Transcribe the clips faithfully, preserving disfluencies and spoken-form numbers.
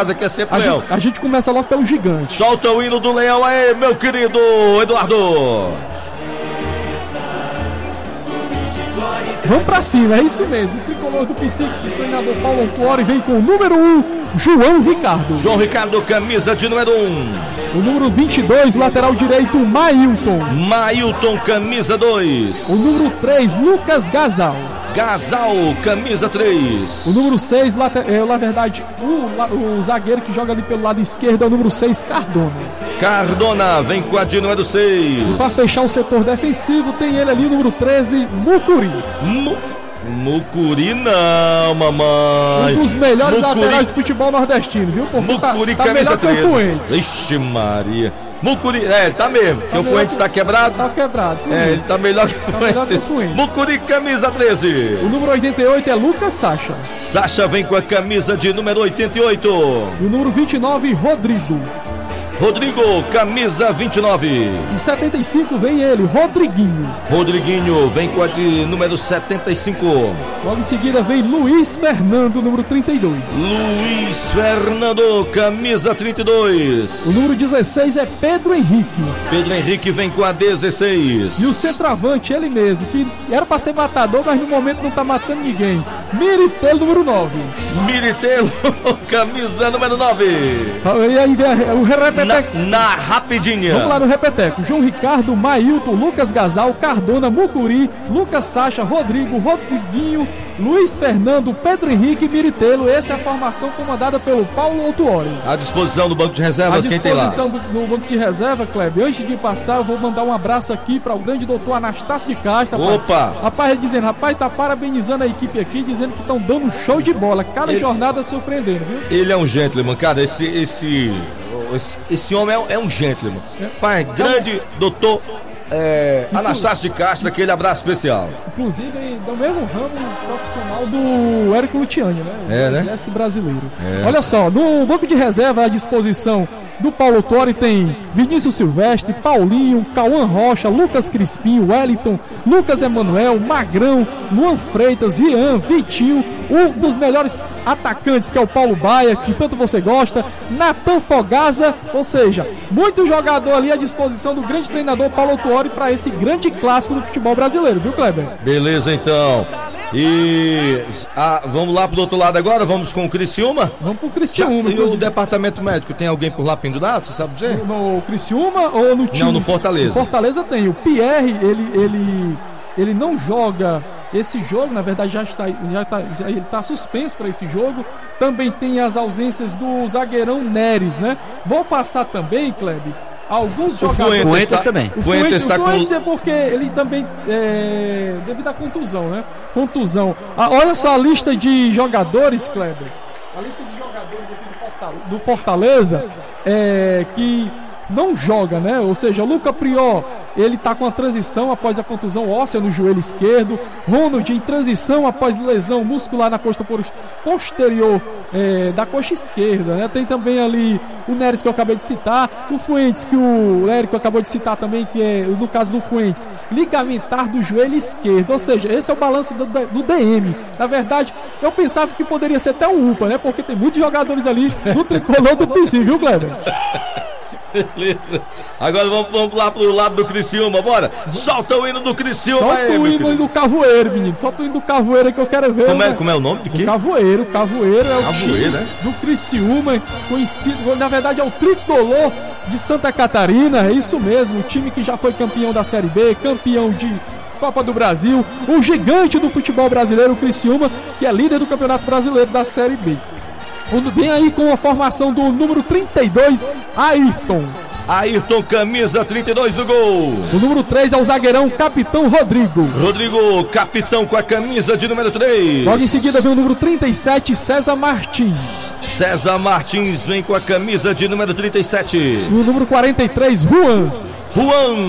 casa que é sempre a Leão. Gente, a gente começa logo pelo gigante. Solta o hino do Leão aí, meu querido Eduardo. Vamos pra cima, é isso mesmo. O tricolor do psico, o treinador Paulo Autuori vem com o número um, João Ricardo. João Ricardo, camisa de número um. O número vinte e dois, lateral direito, Mailton. Mailton, camisa dois. O número três, Lucas Gasal. Gasal, camisa três. O número seis, later, é, na verdade, o, o zagueiro que joga ali pelo lado esquerdo é o número seis, Cardona. Cardona, vem com a de número seis. E para fechar o setor defensivo, tem ele ali, o número treze, Mucuri. Mu Mucuri não, mamãe. Um dos melhores Mucuri... laterais do futebol nordestino, viu? Porque Mucuri, tá, tá camisa treze. Que Ixi, Maria. Mucuri, é, tá mesmo. Tá o Fuentes tá quebrado. Tá quebrado. É, ele tá melhor que o tá Fuentes. Mucuri, camisa treze. O número oitenta e oito é Lucas Sacha. Sacha vem com a camisa de número oitenta e oito. E o número vinte e nove, Rodrigo. Rodrigo, camisa vinte e nove. Em setenta e cinco vem ele, Rodriguinho. Rodriguinho vem com a de número setenta e cinco. Logo em seguida vem Luiz Fernando, número trinta e dois. Luiz Fernando, camisa trinta e dois. O número dezesseis é Pedro Henrique. Pedro Henrique vem com a dezesseis. E o centroavante, ele mesmo, que era pra ser matador, mas no momento não tá matando ninguém. Miritelo, número nove. Miritelo, camisa número nove. E aí vem o repeteco. Na, na rapidinha. Vamos lá no repeteco. João Ricardo, Mailton, Lucas Gasal, Cardona, Mucuri, Lucas Sacha, Rodrigo, Rodriguinho, Luiz Fernando, Pedro Henrique e Miritelo. Essa é a formação comandada pelo Paulo Autuori. À disposição do banco de reservas, quem tem lá? À disposição do, do banco de reserva, Kleber. Antes de passar, eu vou mandar um abraço aqui para o grande doutor Anastácio de Castro. Opa! Rapaz, rapaz, ele dizendo, rapaz, tá parabenizando a equipe aqui, dizendo que estão dando um show de bola. Cada ele, jornada surpreendendo, viu? Ele é um gentleman, cara. Esse, esse, esse, esse homem é, é um gentleman. É. Pai, grande doutor É, Anastácio de Castro, aquele abraço especial. Inclusive do mesmo ramo profissional do Érico Luciani, né? O é, né? Exército Brasileiro. É. Olha só, no banco de reserva à disposição do Paulo Autuori tem Vinícius Silvestre, Paulinho, Cauã Rocha, Lucas Crispim, Wellington, Lucas Emanuel, Magrão, Luan Freitas, Rian, Vitinho, um dos melhores atacantes que é o Paulo Baia, que tanto você gosta, Natan Fogaza, ou seja, muito jogador ali à disposição do grande treinador Paulo Autuori para esse grande clássico do futebol brasileiro, viu, Kleber? Beleza, então. E ah, vamos lá pro outro lado agora, vamos com o Criciúma? Vamos pro Criciúma. Já, e o departamento médico, tem alguém por lá pendurado, você sabe dizer? No, no Criciúma ou no time? Não, no Fortaleza. No Fortaleza tem, o Pierre, ele, ele, ele não joga esse jogo, na verdade já está, já está, já, ele está suspenso para esse jogo. Também tem as ausências do zagueirão Neres, né? Vou passar também, Kleber, alguns jogadores. O Fuentes também. O Fuentes está com... é porque ele também é, devido à contusão, né? Contusão. Ah, olha só a lista de jogadores, Kleber. A lista de jogadores aqui do Fortaleza, do Fortaleza é, que não joga, né? Ou seja, Luca Prior, ele tá com a transição após a contusão óssea no joelho esquerdo. Ronald em transição após lesão muscular na costa posterior é, da coxa esquerda, né? Tem também ali o Neres que eu acabei de citar, o Fuentes que o Érico acabou de citar também, que é, no caso do Fuentes, ligamentar do joelho esquerdo. Ou seja, esse é o balanço do, do D M. Na verdade, eu pensava que poderia ser até um U P A, né? Porque tem muitos jogadores ali do tricolor do P C, viu, Kleber? Beleza. Agora vamos, vamos lá pro lado do Criciúma, bora. Solta o hino do Criciúma. Solta aí, o hino do Cavoeiro, menino. Solta o hino do Cavoeiro que eu quero ver. Como é, né? como é o nome de quê? Cavoeiro. Cavoeiro é o Cavoeiro, time né? do Criciúma, conhecido, na verdade é o tricolor de Santa Catarina. É isso mesmo, o time que já foi campeão da Série B, campeão de Copa do Brasil, o gigante do futebol brasileiro, o Criciúma, que é líder do Campeonato Brasileiro da Série B. Vem aí com a formação do número trinta e dois, Ayrton. Ayrton, camisa trinta e dois do gol. O número três é o zagueirão Capitão Rodrigo. Rodrigo, capitão com a camisa de número três. Logo em seguida vem o número trinta e sete, César Martins. César Martins vem com a camisa de número trinta e sete. E o número quarenta e três, Juan. Juan,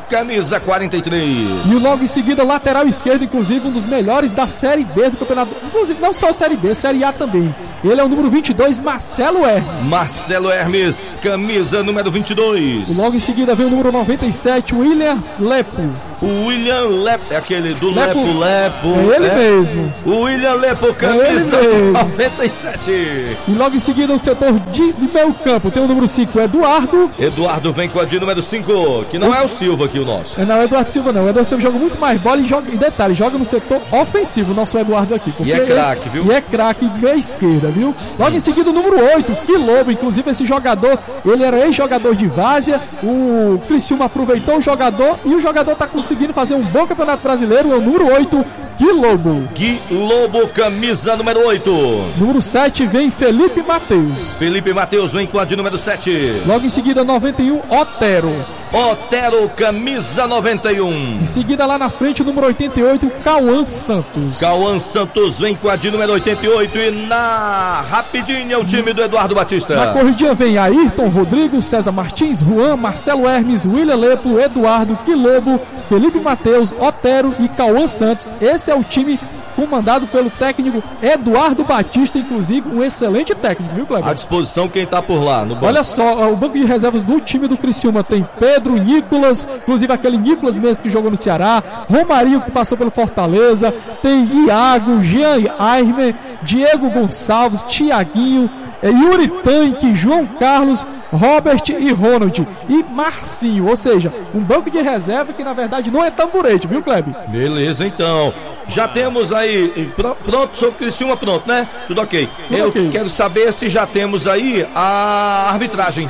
camisa quarenta e três. E logo em seguida, lateral esquerdo, inclusive um dos melhores da Série B do campeonato. Inclusive, não só Série B, Série A também. Ele é o número vinte e dois, Marcelo Hermes. Marcelo Hermes, camisa número vinte e dois. E logo em seguida vem o número noventa e sete, William Lepo. O William Lepo, é aquele do Lepo, Lepo Lepo. É ele é. mesmo. O William Lepo, camisa é noventa e sete. E logo em seguida o setor de, de meio campo tem o número cinco, Eduardo. Eduardo vem com a de número cinco, que não é o Silva aqui o nosso. É, não é o Eduardo Silva não, o Eduardo Silva joga muito mais bola e joga, em detalhe, joga no setor ofensivo, o nosso Eduardo aqui. E é craque, viu? E é craque, meia esquerda, viu? Logo em seguida o número oito, Quilobo, inclusive esse jogador, ele era ex-jogador de Várzea, o Criciúma aproveitou o jogador e o jogador tá conseguindo fazer um bom campeonato brasileiro, é o número oito, Quilobo. Quilobo, camisa número oito. Número sete vem Felipe Matheus. Felipe Matheus vem com a de número sete. Logo em seguida, noventa e um, Otero. Otero, camisa noventa e um. Em seguida, lá na frente, o número oitenta e oito, Cauã Santos. Cauã Santos vem com a de número oitenta e oito. E na rapidinha é o time do Eduardo Batista. Na corridinha vem Ayrton Rodrigo, César Martins, Juan, Marcelo Hermes, William Lepo, Eduardo, Quilobo, Felipe Matheus, Otero e Cauã Santos. Esse é o time comandado pelo técnico Eduardo Batista, inclusive um excelente técnico, viu, Cleber? À disposição quem tá por lá no banco. Olha só, o banco de reservas do time do Criciúma tem Pedro, Nicolas, inclusive aquele Nicolas mesmo que jogou no Ceará, Romarinho que passou pelo Fortaleza, tem Iago, Jean Ayrmer, Diego Gonçalves, Tiaguinho, é Yuri Tanque, João Carlos, Robert e Ronald e Marcinho, ou seja, um banco de reserva que na verdade não é tamborete, viu, Kleber? Beleza, então. Já temos aí, pronto, sobre Criciúma, pronto, né? Tudo ok. Tudo Eu okay. quero saber se já temos aí a arbitragem.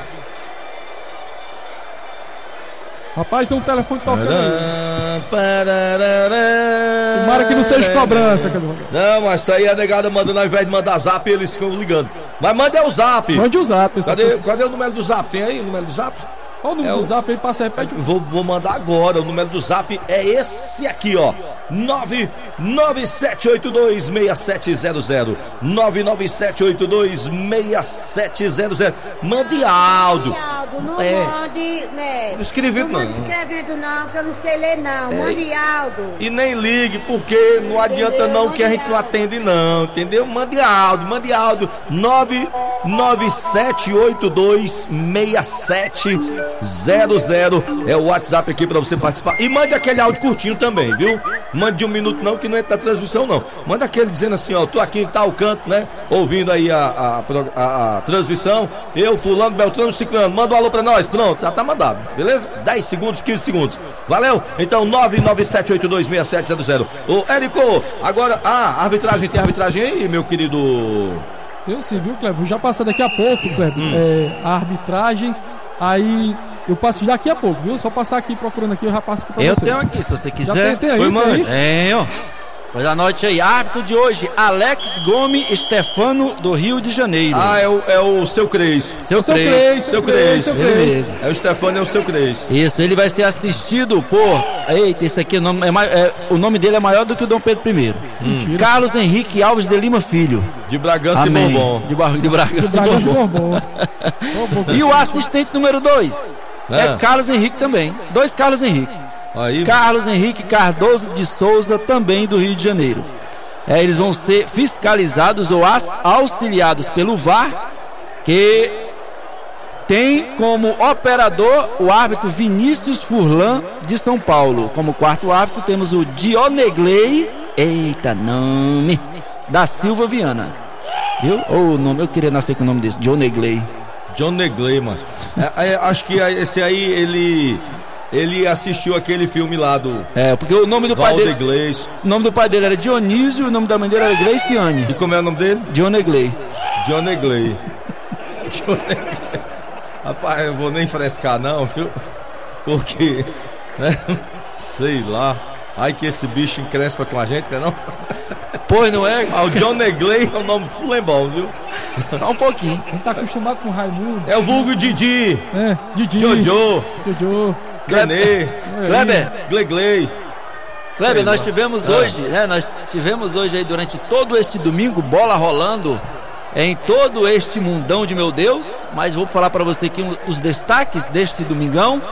Rapaz, tem um telefone tocando aí. Parará, Tomara que não seja cobrança, Kleber. Não, mas isso aí a negada mandando, ao invés de mandar zap, eles ficam ligando. Mas mande é o zap. Mande o zap, pessoal. Cadê, cadê o número do zap? Tem aí o número do zap? Qual o número É do o- zap aí? Passa, repete. Vou, vou mandar agora. O número do zap é esse aqui, ó. nove nove sete oito dois seis sete zero zero. nove nove sete oito dois seis sete zero zero. Mande áudio. Aldo, não É. mande, né? Não escrevi, não. mande não. escrevendo não, que eu não sei ler não. É. Mande Aldo. E nem ligue, porque não adianta não que a gente não atende não, entendeu? Mande áudio, mande áudio. nove nove sete oito dois seis sete zero zero é o WhatsApp aqui pra você participar. E mande aquele áudio curtinho também, viu? Mande de um minuto não, que não entra na transmissão não. Manda aquele dizendo assim, ó, tô aqui em tal canto, né? Ouvindo aí a, a, a, a transmissão. Eu, fulano, Beltrano, Ciclano. Manda um alô pra nós. Pronto, já tá mandado, beleza? dez segundos, quinze segundos. Valeu? Então, nove nove sete oito dois seis sete zero zero. Ô, Érico, agora, ah, arbitragem, tem arbitragem aí, meu querido? Eu sim, viu, Kleber? Já passa daqui a pouco, Kleber, Hum. é, a arbitragem. Aí eu passo daqui a pouco, viu? Só passar aqui procurando aqui, eu já passo aqui pra Eu você. tenho aqui, se você Já quiser. tem, tem aí, Oi, tem mãe. aí. Tenho. Pois anote aí, árbitro de hoje, Alex Gomes Stefano, do Rio de Janeiro. Ah, é o, é o seu Cres. seu Seu Cres. Cres, Seu Cres. seu Ele Cres. mesmo. É o Stefano, é o seu Cres. Isso, ele vai ser assistido por. Eita, esse aqui é o nome, é, mai- é, o nome dele é maior do que o Dom Pedro I. Mentira. Carlos Henrique Alves de Lima Filho. De Bragança Amém. e Bombom. De, Bar... de Bragança. Bragança e Bombom. Borbom. Borbom. E o assistente número dois é. É. Carlos Henrique também. Dois Carlos Henrique. Aí, Carlos Henrique Cardoso de Souza, também do Rio de Janeiro. É, eles vão ser fiscalizados ou as- auxiliados pelo V A R, que tem como operador o árbitro Vinícius Furlan, de São Paulo. Como quarto árbitro temos o Dionegley, eita nome, da Silva Viana. Viu? Ou o nome, eu queria nascer com o nome desse, Dionegley. John Negley, mano. É, é, acho que esse aí, ele... Ele assistiu aquele filme lá do É, porque o nome do pai Valde dele, Iglesias. o nome do pai dele era Dionísio e o nome da mãe dele era Gleiciane. E como é o nome dele? Dionegley. John Negley. John Negley. Rapaz, eu vou nem frescar não, viu? Porque, né? Sei lá. Ai que esse bicho encrespa com a gente, né não? Pois não é? Ah, o John Negley é o nome fulembão, viu? Só um pouquinho. A gente tá acostumado com o Raimundo. É o vulgo Didi, É, Didi. Jojo, Jojo. Nenê, Kleber, Glegley. Kleber, nós tivemos hoje, né? Nós tivemos hoje aí durante todo este domingo bola rolando em todo este mundão de meu Deus. Mas vou falar para você aqui um- os destaques deste domingão.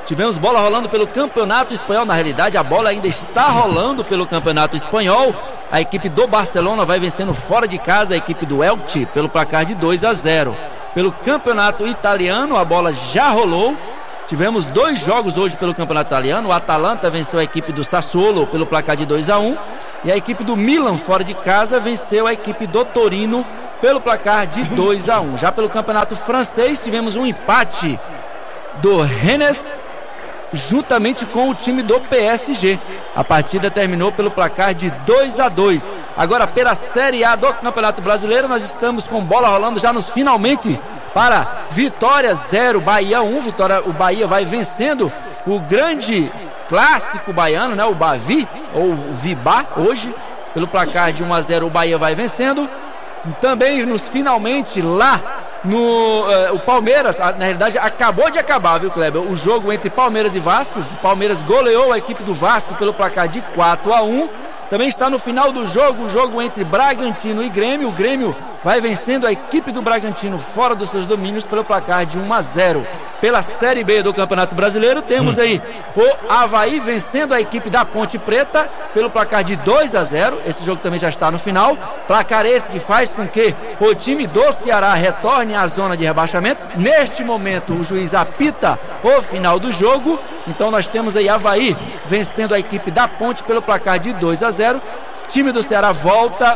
tivemos bola rolando pelo Campeonato Espanhol. Na realidade, a bola ainda está rolando pelo Campeonato Espanhol. A equipe do Barcelona vai vencendo fora de casa a equipe do Elche pelo placar de dois a zero. Pelo Campeonato Italiano, a bola já rolou. Tivemos dois jogos hoje pelo Campeonato Italiano. O Atalanta venceu a equipe do Sassuolo pelo placar de dois a um. E a equipe do Milan, fora de casa, venceu a equipe do Torino pelo placar de dois a um. Já pelo Campeonato Francês, tivemos um empate do Rennes juntamente com o time do P S G. A partida terminou pelo placar de dois a dois. Agora, pela Série A do Campeonato Brasileiro, nós estamos com bola rolando já nos finalmente para Vitória zero, Bahia um. Vitória, o Bahia vai vencendo o grande clássico baiano, né? O Bavi, ou o Vibá, hoje, pelo placar de um a zero, o Bahia vai vencendo. Também nos finalmente lá no uh, o Palmeiras, na realidade acabou de acabar, viu, Kleber? O jogo entre Palmeiras e Vasco. O Palmeiras goleou a equipe do Vasco pelo placar de quatro a um. Também está no final do jogo o jogo entre Bragantino e Grêmio. O Grêmio vai vencendo a equipe do Bragantino fora dos seus domínios pelo placar de um a zero. Pela Série B do Campeonato Brasileiro, temos aí o Avaí vencendo a equipe da Ponte Preta pelo placar de dois a zero. Esse jogo também já está no final. Placar esse que faz com que o time do Ceará retorne à zona de rebaixamento. Neste momento, o juiz apita o final do jogo. Então nós temos aí Avaí vencendo a equipe da Ponte pelo placar de dois a zero. O time do Ceará volta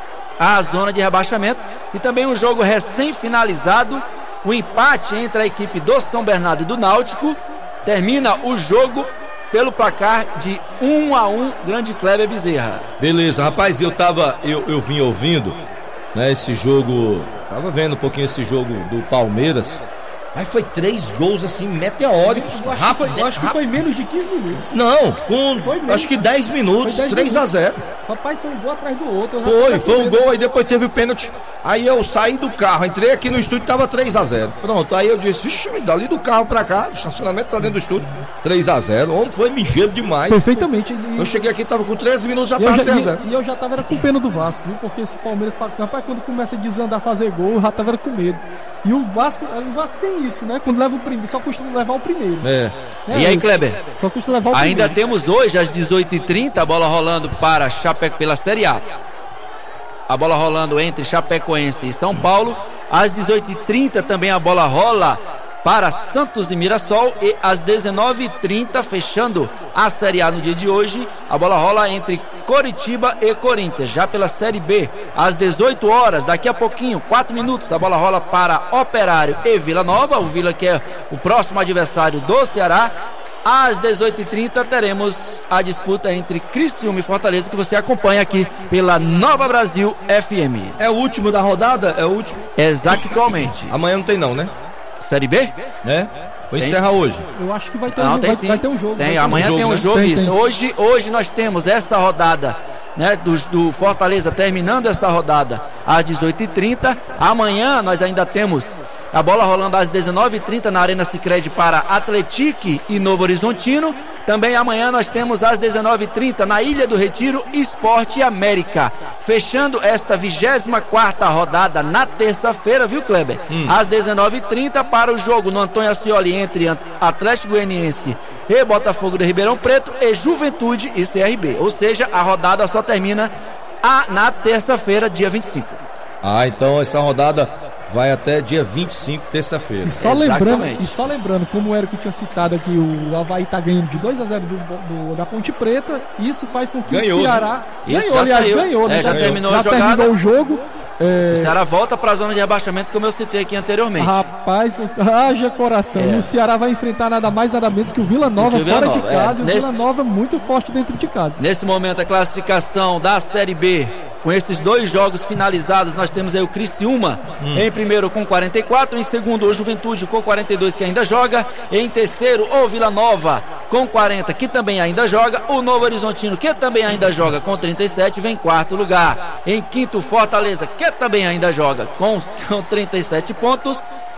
à zona de rebaixamento. E também um jogo recém-finalizado, o empate entre a equipe do São Bernardo e do Náutico. Termina o jogo pelo placar de um a um, grande Kleber Bezerra. Beleza, rapaz, eu tava, eu, eu vim ouvindo, né, esse jogo, tava vendo um pouquinho esse jogo do Palmeiras. Aí foi três gols assim, meteóricos. Eu acho, rápido, que, foi, eu acho que foi menos de quinze minutos. Não, com acho que dez minutos, três a zero. Rapaz, foi um gol atrás do outro. Foi, foi um gol, aí depois teve o pênalti. Aí eu saí do carro, entrei aqui no estúdio, tava três a zero. Pronto, aí eu disse, vixe, dali do carro pra cá, do estacionamento pra dentro do estúdio, três a zero. O homem foi ligeiro demais. Perfeitamente. E... eu cheguei aqui, tava com treze minutos, já e tava já, três a zero. E, e eu já tava era com pena do Vasco, viu? Porque esse Palmeiras, rapaz, quando começa a desandar, fazer gol, eu já tava era com medo. E o Vasco, o Vasco tem isso, né? Quando leva o primeiro, só costuma levar o primeiro. É. É, e aí, Kleber? Só costuma levar o ainda primeiro. Temos hoje, às dezoito e trinta, a bola rolando para Chapeco pela Série A. A bola rolando entre Chapecoense e São Paulo. Às dezoito e trinta também a bola rola para Santos e Mirassol. E às dezenove e trinta, fechando a Série A no dia de hoje, a bola rola entre Coritiba e Corinthians. Já pela Série B, às dezoito horas, daqui a pouquinho, quatro minutos, a bola rola para Operário e Vila Nova. O Vila, que é o próximo adversário do Ceará. Às dezoito e trinta teremos a disputa entre Criciúma e Fortaleza, que você acompanha aqui pela Nova Brasil F M. É o último da rodada? É o último? Exatamente. Amanhã não tem não, né? Série B? É? Ou encerra hoje? Eu acho que vai ter, não, um, tem, vai, vai ter um jogo. Tem, ter amanhã um jogo, tem um né? jogo, tem, isso. Tem. Hoje, hoje nós temos essa rodada, né, do, do Fortaleza terminando essa rodada às dezoito e trinta. Amanhã nós ainda temos a bola rolando às dezenove e trinta na Arena Sicredi para Atlético e Novo Horizontino. Também amanhã nós temos às dezenove e trinta na Ilha do Retiro, Esporte América. Fechando esta vigésima quarta rodada na terça-feira, viu, Kleber? Hum. Às dezenove e trinta para o jogo no Antônio Ascioli entre Atlético Goianiense e Botafogo de Ribeirão Preto e Juventude e C R B. Ou seja, a rodada só termina a, na terça-feira, dia vinte e cinco. Ah, então essa rodada vai até dia vinte e cinco, terça-feira. E só lembrando, e só lembrando, como o Érico tinha citado aqui, o Avaí tá ganhando de dois a zero do, do, da Ponte Preta. Isso faz com que ganhou, o Ceará né? ganhou, Isso, aliás, saiu. ganhou, né? É, já já terminou já a jogada. terminou o jogo. É... O Ceará volta para a zona de rebaixamento, como eu citei aqui anteriormente. Rapaz, haja coração. É. E o Ceará vai enfrentar nada mais, nada menos que o Vila Nova o Vila fora Nova. de casa. É. E o Nesse... Vila Nova muito forte dentro de casa. Nesse momento, a classificação da Série B, com esses dois jogos finalizados, nós temos aí o Criciúma hum. em primeiro com quarenta e quatro, em segundo o Juventude com quarenta e dois, que ainda joga, em terceiro o Vila Nova com quarenta, que também ainda joga, o Novo Horizontino, que também ainda joga, com trinta e sete, vem em quarto lugar. Em quinto, Fortaleza, que também ainda joga com, com trinta e sete pontos.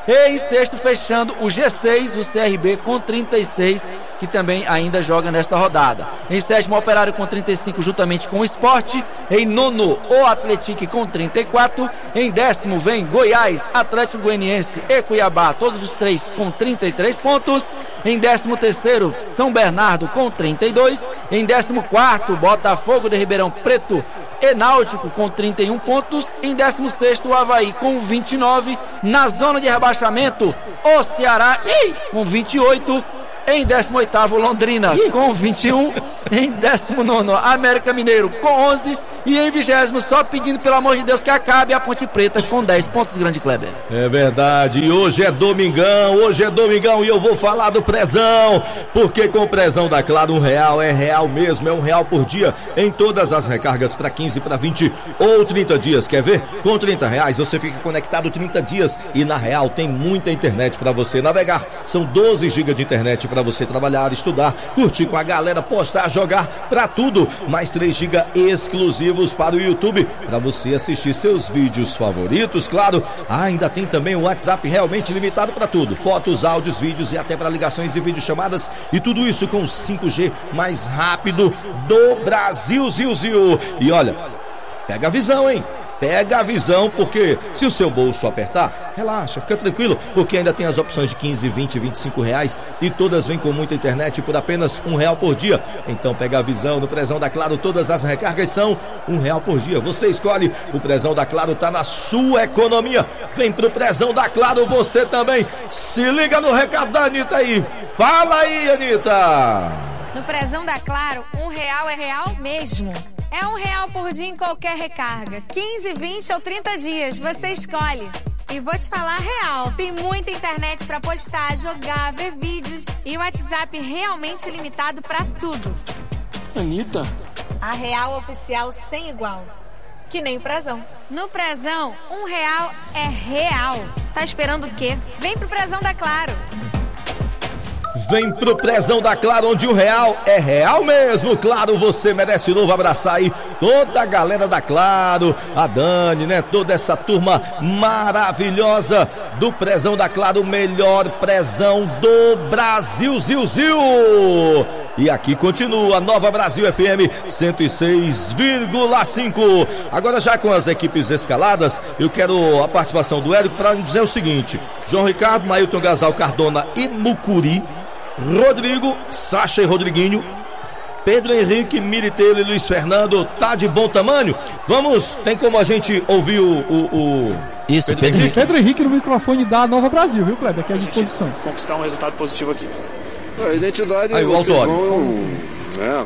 E em sexto, fechando o G seis, o C R B com trinta e seis, que também ainda joga nesta rodada. Em sétimo, o Operário com trinta e cinco, juntamente com o Sport. Em nono, o Atlético com trinta e quatro. Em décimo, vem Goiás, Atlético Goianiense e Cuiabá, todos os três com trinta e três pontos. Em décimo terceiro, São Bernardo com trinta e dois. Em décimo quarto, Botafogo de Ribeirão Preto e Náutico com trinta e um pontos. Em décimo sexto, o Avaí com vinte e nove. Na zona de rebaixamento, o Ceará com vinte e oito. Em décimo oitavo, Londrina com vinte e um. Em décimo nono, América Mineiro com onze. E em vigésimo, só pedindo pelo amor de Deus que acabe, a Ponte Preta com dez pontos, grande Kleber. É verdade, e hoje é domingão, hoje é domingão e eu vou falar do Prezão, porque com o Prezão da Claro, um real é real mesmo, é um real por dia em todas as recargas para quinze, para vinte ou trinta dias, quer ver? Com trinta reais você fica conectado trinta dias e na Real tem muita internet para você navegar, são doze gigas de internet para você trabalhar, estudar, curtir com a galera, postar, jogar, para tudo, mais três gigas exclusivos para o YouTube, para você assistir seus vídeos favoritos, claro. Ah, ainda tem também o WhatsApp realmente limitado para tudo, fotos, áudios, vídeos e até para ligações e videochamadas, e tudo isso com o cinco G mais rápido do Brasil, ziu, ziu. E olha, pega a visão, hein? Pega a visão, porque se o seu bolso apertar, relaxa, fica tranquilo, porque ainda tem as opções de quinze, vinte, vinte e cinco reais e todas vêm com muita internet por apenas um real por dia. Então pega a visão no Prezão da Claro, todas as recargas são um real por dia. Você escolhe, o Prezão da Claro tá na sua economia. Vem pro Prezão da Claro você também. Se liga no recado da Anitta aí. Fala aí, Anitta. No Prezão da Claro, um real é real mesmo. É um real por dia em qualquer recarga. quinze, vinte ou trinta dias, você escolhe. E vou te falar real, tem muita internet pra postar, jogar, ver vídeos. E o WhatsApp realmente limitado pra tudo. Anitta? A real oficial sem igual. Que nem o Prezão. No Prezão, um real é real. Tá esperando o quê? Vem pro Prezão da Claro. Vem pro Prezão da Claro, onde o real é real mesmo. Claro, você merece um novo abraçar aí toda a galera da Claro, a Dani, né? Toda essa turma maravilhosa do Prezão da Claro, o melhor prezão do Brasil, ziu, ziu. E aqui continua a Nova Brasil F M cento e seis vírgula cinco. Agora já com as equipes escaladas, eu quero a participação do Érico para dizer o seguinte: João Ricardo, Mailton Gasal, Cardona e Mucuri, Rodrigo, Sacha e Rodriguinho, Pedro Henrique, Militeiro e Luiz Fernando, tá de bom tamanho? Vamos, tem como a gente ouvir o... o, o... Isso, Pedro, Pedro Henrique. Pedro Henrique no microfone da Nova Brasil, viu, Kleber? Aqui à disposição. Conquistar um resultado positivo aqui. A identidade aí, vocês vão né,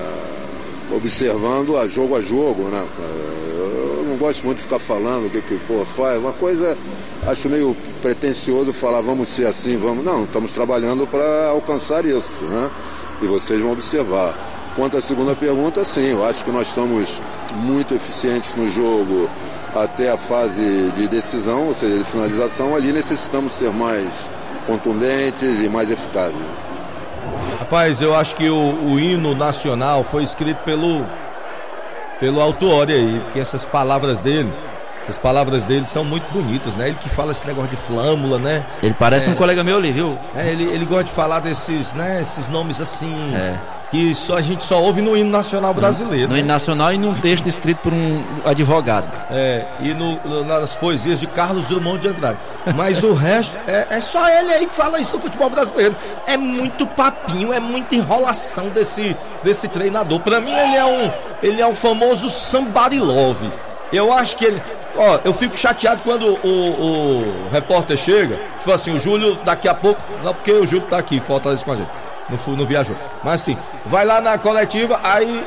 é, observando a jogo a jogo, né? Eu não gosto muito de ficar falando o que que pô, faz. Uma coisa, acho meio pretensioso falar vamos ser assim, vamos. Não, estamos trabalhando para alcançar isso, né? E vocês vão observar. Quanto à segunda pergunta, sim, eu acho que nós estamos muito eficientes no jogo até a fase de decisão, ou seja, de finalização. Ali necessitamos ser mais contundentes e mais eficazes. Rapaz, eu acho que o, o hino nacional foi escrito pelo pelo Autuori aí, porque essas palavras dele, essas palavras dele são muito bonitas, né? Ele que fala esse negócio de flâmula, né? Ele parece é, um colega meu ali, viu? É, ele, ele gosta de falar desses, né? Esses nomes assim, é. que só, a gente só ouve no hino nacional brasileiro. No né? hino nacional e num texto escrito por um advogado. É, e no, no, nas poesias de Carlos Drummond de Andrade. Mas o resto, é, é só ele aí que fala isso no futebol brasileiro. É muito papinho, é muita enrolação desse, desse treinador. Pra mim ele é um, ele é um famoso somebody love. Eu acho que ele... Ó, eu fico chateado quando o, o repórter chega, tipo assim, o Júlio daqui a pouco... Não, porque o Júlio tá aqui, Fortaleza com a gente. Não, não viajou. Mas assim, vai lá na coletiva, aí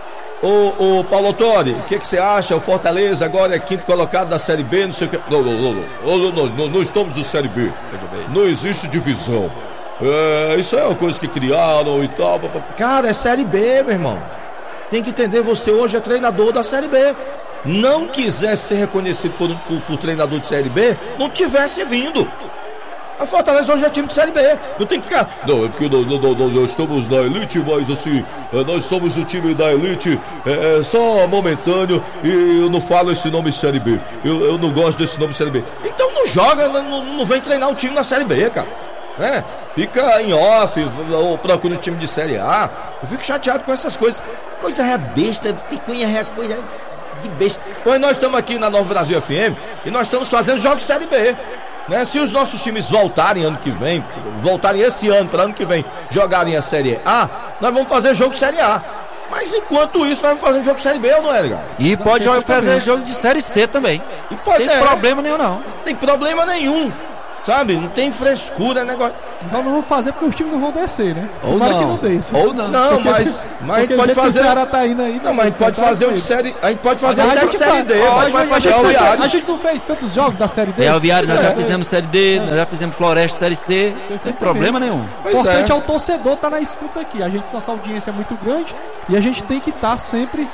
o, o Paulo Autuori, o que que você acha? O Fortaleza agora é quinto colocado da Série B, não sei o que. Não, não, não, não, não, não, não, não estamos na Série B. Não existe divisão. É, isso é uma coisa que criaram e tal. Cara, é Série B, meu irmão. Tem que entender, você hoje é treinador da Série B. Não quisesse ser reconhecido por, por, por treinador de Série B, não tivesse vindo. A Fortaleza hoje é time de Série B. Não tem que ficar. Não, é porque nós, nós, nós, nós estamos na elite, mas assim, nós somos o time da elite, é, é só momentâneo. E eu não falo esse nome Série B. Eu, eu não gosto desse nome Série B. Então não joga, não, não vem treinar o time na Série B, cara. É, fica em off, ou procura um time de Série A. Eu fico chateado com essas coisas. Coisa é besta, picuinha é coisa de besta. Pois nós estamos aqui na Nova Brasil F M e nós estamos fazendo jogos de Série B. Né? Se os nossos times voltarem ano que vem, voltarem esse ano para ano que vem, jogarem a Série A, nós vamos fazer jogo de Série A. Mas enquanto isso, nós vamos fazer um jogo de Série B, ou não é, legal? E pode jogar, fazer jogo de Série C também. E pode, não tem é, problema nenhum, não. Não tem problema nenhum. Sabe? Não tem frescura, negócio. Nós não vamos fazer porque os times não vão descer, né? Ou Tomara não. que não desça. Ou não. Não, Porque- mas, mas a gente porque pode o jeito que o fazer. Ceará tá indo aí, Não, mas a gente pode tá fazer um de doido. série. A gente pode fazer Mas até a de gente série faz- D. ó, Pode a gente- fazer a gente o fez- Viário. A gente não fez tantos jogos da Série D. É, o Viário nós É. já fizemos Série D, nós já fizemos Floresta Série C. Não tem problema nenhum. O Pois importante é. é. o torcedor estar na escuta aqui. A gente, nossa audiência é muito grande e a gente tem que estar sempre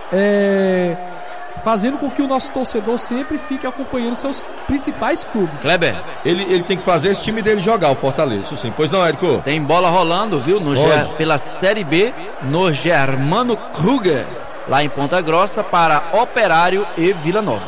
é, fazendo com que o nosso torcedor sempre fique acompanhando seus principais clubes. Kleber, Ele, ele tem que fazer esse time dele jogar, o Fortaleza. Isso sim. Pois não, Érico? tem bola rolando, viu? No Onde? Ger- pela Série B, no Germano Kruger, lá em Ponta Grossa, para Operário e Vila Nova.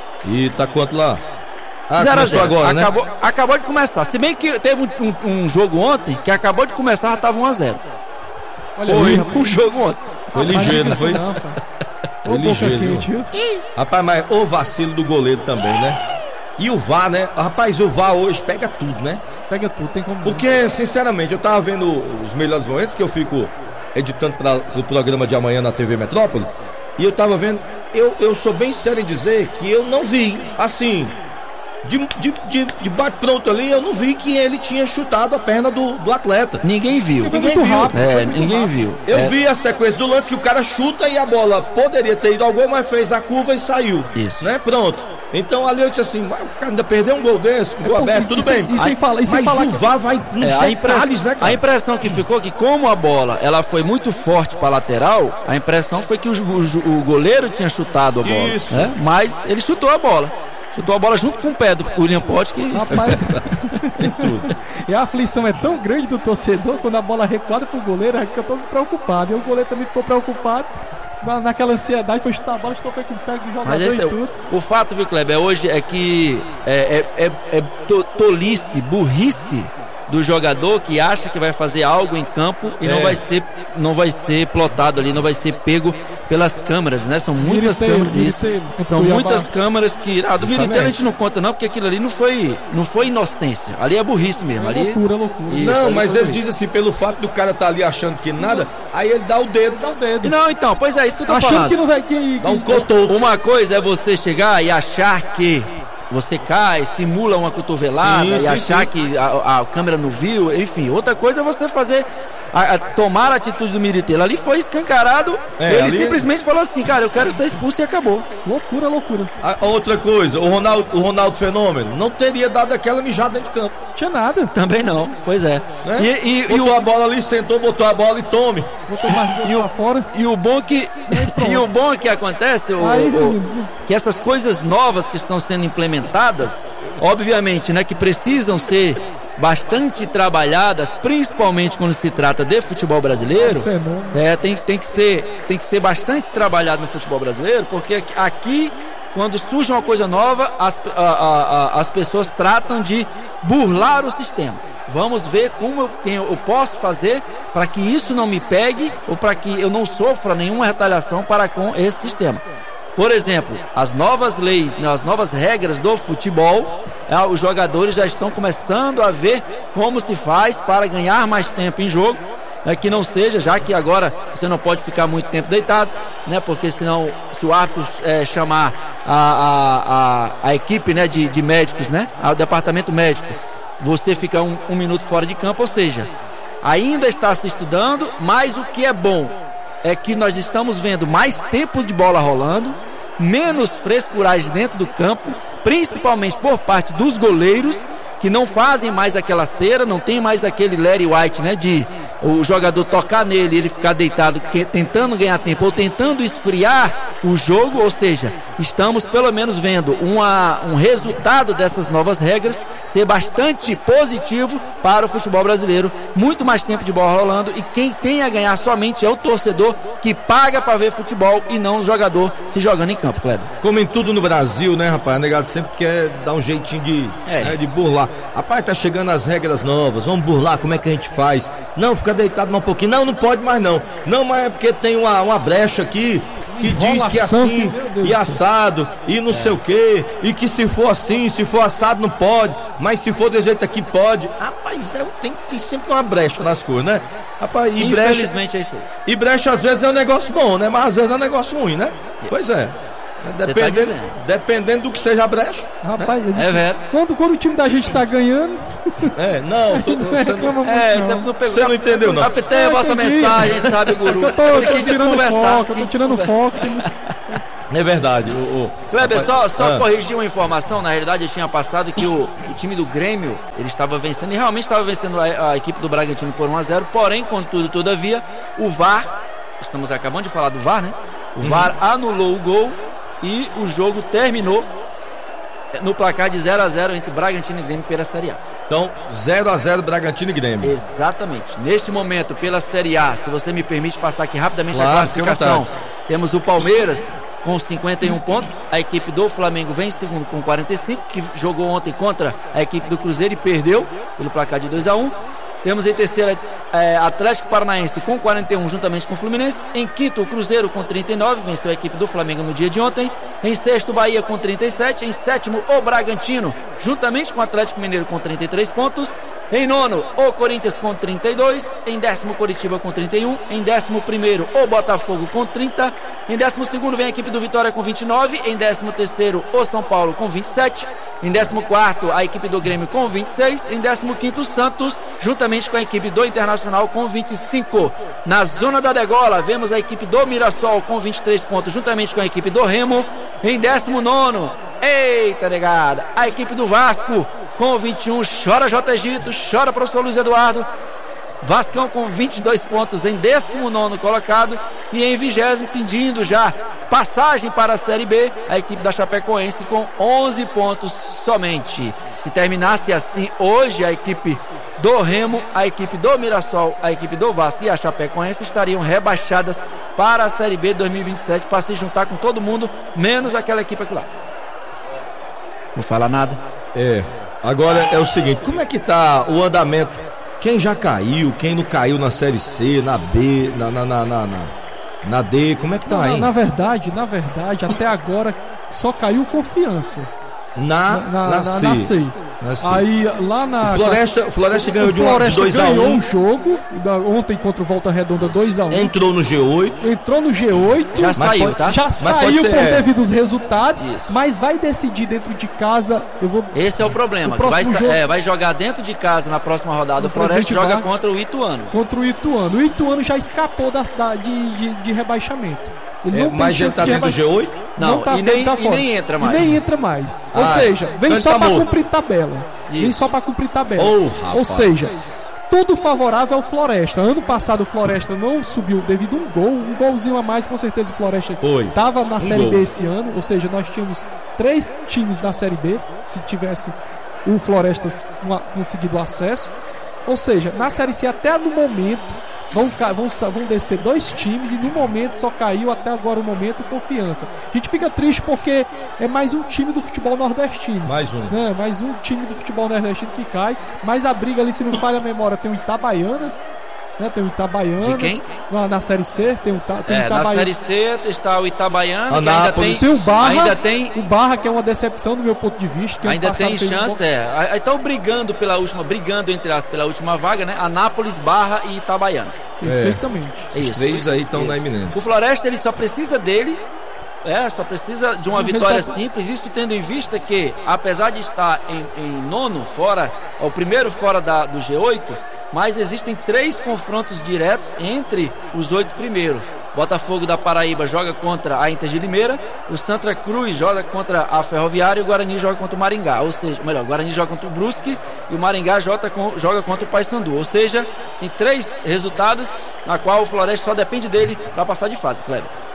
E tá quanto lá? Ah, zero a começou zero. agora, né? acabou, acabou de começar. Se bem que teve um, um- um jogo ontem que acabou de começar, já estava um a zero. Olha Foi aí, o rapaz. jogo ontem. Foi Rapaz, ligeiro, não não foi? não, pai. Foi Ô, boca ligeiro, viu? quente, viu? Rapaz, mas o vacilo do goleiro também, né? E o V A R, né? Rapaz, o V A R hoje pega tudo, né? Pega tudo, tem como. Porque, sinceramente, eu tava vendo os melhores momentos que eu fico editando para o programa de amanhã na T V Metrópole. E eu tava vendo, eu, eu sou bem sério em dizer que eu não vi, assim, de, de, de, de bate-pronto ali, eu não vi que ele tinha chutado a perna do, do atleta. Ninguém viu. Foi Ninguém muito viu. rápido, É, foi muito ninguém rápido. viu. Eu É, vi a sequência do lance que o cara chuta e a bola poderia ter ido ao gol, mas fez a curva e saiu. Isso. Né? Pronto. Então ali eu disse assim, "Mas o cara ainda perdeu um gol desse, com gol porque- aberto, tudo e sem- bem. e sem falar- e sem mas falar o que- V A R vai nos É, a, detalhes, impress... né, cara? a impressão que ficou é que como a bola ela foi muito forte para lateral, a impressão foi que o, o- o goleiro tinha chutado a bola, Isso. né? Mas ele chutou a bola, chutou a bola junto com o pé do William Pote que Rapaz, tudo. e a aflição é tão grande do torcedor quando a bola recuada pro goleiro, aí fica todo preocupado. E o goleiro também ficou preocupado na, naquela ansiedade, foi chutar a bola, chutou foi com o pé do jogador Mas esse e é tudo. o, o fato, viu, Kleber, hoje é que é, é, é, é to- tolice, burrice do jogador que acha que vai fazer algo em campo e não É. vai ser não vai ser plotado ali, não vai ser pego pelas câmeras, né? São muitas Miriteiro, câmeras, isso. Miriteiro, contra São o Cuiabá. muitas câmeras que ah, do Justamente. Miriteiro a gente não conta não, porque aquilo ali não foi não foi inocência. Ali é burrice mesmo, É ali. loucura, loucura. Isso, Não, ali mas foi ele burrice. diz assim, pelo fato do cara estar ali achando que nada, aí ele dá o dedo. Dá o dedo. Não, então, pois é isso que eu tô Achando falando. que não vai. Que, Dá um que- cotoco. Uma coisa é você chegar e achar que você cai, simula uma cotovelada Sim, e sim, achar sim. que a, a câmera não viu, enfim. Outra coisa é você fazer, a, a- tomar a atitude do Miriteiro. Ali foi escancarado, É, ele ali- simplesmente falou assim, cara, eu quero ser expulso e acabou. Loucura, loucura. A- outra coisa, o Ronaldo, o Ronaldo Fenômeno não teria dado aquela mijada dentro de campo. Tinha nada. Também não, pois é. Né? E, e, e botou o, a bola ali, sentou, botou a bola e tome. Botou mais dois pra fora. e o bom que e o bom que acontece, o, Aí, o- que essas coisas novas que estão sendo implementadas, obviamente, né, que precisam ser bastante trabalhadas, principalmente quando se trata de futebol brasileiro, Fenômeno. é, tem, tem, que ser, tem que ser bastante trabalhado no futebol brasileiro, porque aqui, quando surge uma coisa nova, as, a- a- a- as pessoas tratam de burlar o sistema. Vamos ver como eu, tenho, eu posso fazer para que isso não me pegue ou para que eu não sofra nenhuma retaliação para com esse sistema. Por exemplo, as novas leis, né, as novas regras do futebol, é, os jogadores já estão começando a ver como se faz para ganhar mais tempo em jogo, né, que não seja, já que agora você não pode ficar muito tempo deitado, né, porque senão, se o árbitro é, chamar a, a, a, a equipe, né, de, de médicos, né, o departamento médico, você fica um, um minuto fora de campo, ou seja, ainda está se estudando, mas o que é bom é que nós estamos vendo mais tempo de bola rolando, menos frescuragem dentro do campo, principalmente por parte dos goleiros, que não fazem mais aquela cera, não tem mais aquele Larry White, né, de o jogador tocar nele e ele ficar deitado que, tentando ganhar tempo ou tentando esfriar o jogo, ou seja, estamos pelo menos vendo uma, um resultado dessas novas regras ser bastante positivo para o futebol brasileiro. Muito mais tempo de bola rolando, e quem tem a ganhar somente é o torcedor que paga para ver futebol e não o jogador se jogando em campo, Kleber. Como em tudo no Brasil, né, rapaz? A negado sempre quer dar um jeitinho de, é. né, de burlar. Rapaz, tá chegando as regras novas, vamos burlar, como é que a gente faz? Não, fica deitado mais um pouquinho. Não, não pode mais não. Não, mas é porque tem uma, uma brecha aqui que diz que é assim e assado e não é. sei o que, e que se for assim, se for assado não pode, mas se for de jeito aqui pode. Rapaz, é, tem, tem sempre uma brecha nas coisas, né? Rapaz, e infelizmente brecha, é isso aí. E brecha às vezes é um negócio bom, né? Mas às vezes é um negócio ruim, né? Pois é. Dependendo, tá dependendo do que seja a brecha. Rapaz, né? é velho. Quando, quando o time da gente tá ganhando. É, não, tu, não você, não, é, não, não, você não entendeu, não. Capitão, a vossa mensagem, sabe, guru? Eu tô, eu tô tirando foco, eu tô tirando foco. É verdade. O, o, Kleber, rapaz, só, só ah. corrigir uma informação. Na realidade, eu tinha passado que o, o time do Grêmio, ele estava vencendo, e realmente estava vencendo a, a equipe do Bragantino por um a zero. Porém, contudo, todavia, o V A R, estamos acabando de falar do V A R, né? O V A R uhum. anulou o gol e o jogo terminou no placar de zero a zero entre Bragantino e Grêmio pela Série A. Então, zero a zero Bragantino e Grêmio. Exatamente. Neste momento, pela Série A, se você me permite passar aqui rapidamente claro, a classificação, temos o Palmeiras com cinquenta e um pontos, a equipe do Flamengo vem em segundo com quarenta e cinco, que jogou ontem contra a equipe do Cruzeiro e perdeu pelo placar de dois a um. Temos em terceira é, Atlético Paranaense com quarenta e um, juntamente com o Fluminense. Em quinto, o Cruzeiro com trinta e nove, venceu a equipe do Flamengo no dia de ontem. Em sexto, Bahia com trinta e sete. Em sétimo, o Bragantino, juntamente com o Atlético Mineiro com trinta e três pontos. Em nono, o Corinthians com trinta e dois. Em décimo, Coritiba com trinta e um. Em décimo primeiro, o Botafogo com trinta. Em décimo segundo, vem a equipe do Vitória com vinte e nove. Em décimo terceiro, o São Paulo com vinte e sete. Em décimo quarto, a equipe do Grêmio com vinte e seis. Em décimo quinto, o Santos, juntamente com a equipe do Internacional com vinte e cinco. Na zona da degola, vemos a equipe do Mirassol com vinte e três pontos, juntamente com a equipe do Remo. Em décimo nono, eita negada, a equipe do Vasco com vinte e um. Chora J. Egito, chora professor Luiz Eduardo. Vascão com vinte e dois pontos em décimo nono colocado, e em vigésimo, pedindo já passagem para a Série B, a equipe da Chapecoense com onze pontos somente. Se terminasse assim hoje, a equipe do Remo, a equipe do Mirassol, a equipe do Vasco e a Chapecoense estariam rebaixadas para a Série B dois mil e vinte e sete, para se juntar com todo mundo, menos aquela equipe aqui lá. Não fala nada. É, agora é o seguinte, como é que tá o andamento? Quem já caiu, quem não caiu na Série C, na B, na, na, na, na, na D, como é que tá não, aí? Na verdade, na verdade, até agora só caiu Confiança. Na, na, na, na, C. na C. Na C. Aí lá na. O Floresta, o Floresta ganhou o de, um, de dois a um. Ganhou um jogo, da, ontem contra o Volta Redonda dois a um. Entrou no G oito. Entrou no G oito. Já saiu, pode, tá? Já mas saiu por é. devido aos resultados, Isso. mas vai decidir dentro de casa. Eu vou... Esse é o problema. O vai, jogo... é, vai jogar dentro de casa na próxima rodada. O, o Floresta joga Bar... contra o Ituano. Contra o Ituano. O Ituano já escapou da, da, de, de, de rebaixamento. Ele é, não mas já está dentro do G oito? Não, não tá, e, nem, tá e nem entra mais. E nem entra mais. Ah, Ou seja, vem então só tá para morto. cumprir tabela. Isso. Vem só para cumprir tabela. Oh, Ou seja, tudo favorável ao Floresta. Ano passado o Floresta não subiu devido a um gol. Um golzinho a mais, com certeza o Floresta estava na um Série gol. B esse ano. Ou seja, nós tínhamos três times na Série B. Se tivesse o Floresta conseguido acesso. Ou seja, na Série C até no momento Vão, vão, vão descer dois times, e no momento só caiu até agora o momento Confiança. A gente fica triste porque é mais um time do futebol nordestino. Mais um. Né? Mais um time do futebol nordestino que cai. Mas a briga ali, se não falha a memória, tem o Itabaiana. Né? Tem o Itabaiana. De quem? Na, na Série C tem o, tem é, o Itabaiana. Na Série C está o Itabaiana, Anápolis. que ainda tem, tem o Barra, ainda tem o Barra, que é uma decepção do meu ponto de vista. Que ainda tem fez chance, um... é. Aí estão brigando pela última, brigando entre as pela última vaga, né? Anápolis, Barra e Itabaiana. Perfeitamente. É. Os três aí estão na iminência. O Floresta, ele só precisa dele. É, só precisa de uma um vitória resultado... simples, isso tendo em vista que, apesar de estar em, em nono, fora, o primeiro fora da, do G oito, mas existem três confrontos diretos entre os oito primeiros. Botafogo da Paraíba joga contra a Inter de Limeira, o Santa Cruz joga contra a Ferroviária e o Guarani joga contra o Maringá. Ou seja, melhor, o Guarani joga contra o Brusque e o Maringá joga, com, joga contra o Paysandu. Ou seja, tem três resultados na qual o Floresta só depende dele para passar de fase, Kleber.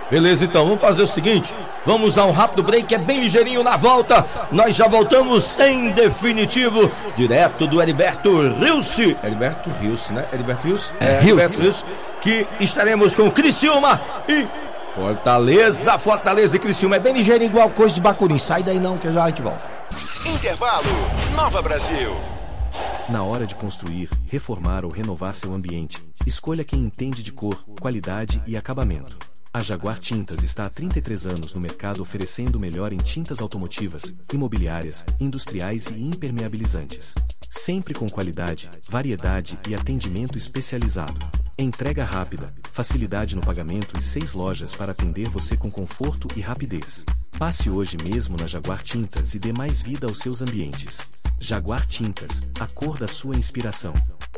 Beleza, então, vamos fazer o seguinte, vamos a um rápido break, é bem ligeirinho na volta, nós já voltamos em definitivo, direto do Heriberto Rilse, Heriberto Rilse, né? Heriberto Rilse? É, Heriberto Rilse, que estaremos com Criciúma e Fortaleza, Fortaleza e Criciúma, é bem ligeirinho igual coisa de Bacurim, sai daí não que já a gente volta. Intervalo, Nova Brasil. Na hora de construir, reformar ou renovar seu ambiente, escolha quem entende de cor, qualidade e acabamento. A Jaguar Tintas está há trinta e três anos no mercado oferecendo o melhor em tintas automotivas, imobiliárias, industriais e impermeabilizantes. Sempre com qualidade, variedade e atendimento especializado. Entrega rápida, facilidade no pagamento e seis lojas para atender você com conforto e rapidez. Passe hoje mesmo na Jaguar Tintas e dê mais vida aos seus ambientes. Jaguar Tintas, a cor da sua inspiração.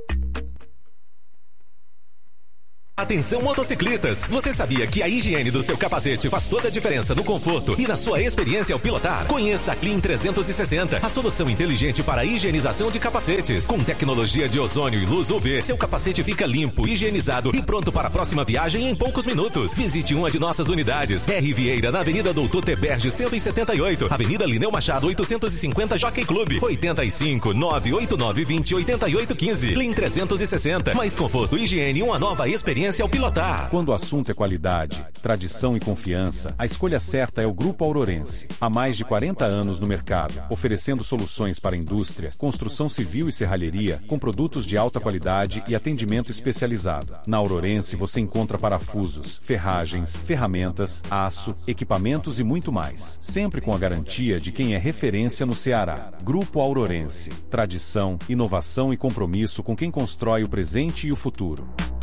Atenção motociclistas, você sabia que a higiene do seu capacete faz toda a diferença no conforto e na sua experiência ao pilotar? Conheça a Clean trezentos e sessenta, a solução inteligente para a higienização de capacetes. Com tecnologia de ozônio e luz U V, seu capacete fica limpo, higienizado e pronto para a próxima viagem em poucos minutos. Visite uma de nossas unidades. R. Vieira, na Avenida Doutor Teberge cento e setenta e oito, Avenida Lineu Machado oitocentos e cinquenta, Jockey Club, oitenta e cinco, nove oito nove, vinte, oitenta e oito, quinze. Clean trezentos e sessenta, mais conforto e higiene e uma nova experiência ao pilotar. Quando o assunto é qualidade, tradição e confiança, a escolha certa é o Grupo Aurorense. Há mais de quarenta anos no mercado, oferecendo soluções para a indústria, construção civil e serralheria, com produtos de alta qualidade e atendimento especializado. Na Aurorense você encontra parafusos, ferragens, ferramentas, aço, equipamentos e muito mais. Sempre com a garantia de quem é referência no Ceará. Grupo Aurorense. Tradição, inovação e compromisso com quem constrói o presente e o futuro.